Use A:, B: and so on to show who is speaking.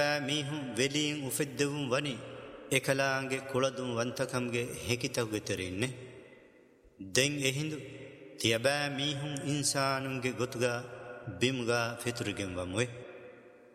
A: මීහුන් වෙලින් උෆෙද්දවුන් වනි එකලාංගේ කුලදුන් වන්තකම්ගේ හෙකිතව්ගෙතරින්නේ දෙන් එහිඳු තියබෑ මීහුන් ඉන්සානුන්ගේ ගොතුගා බිමුගා ෆිතුරුගෙන් වමුවේ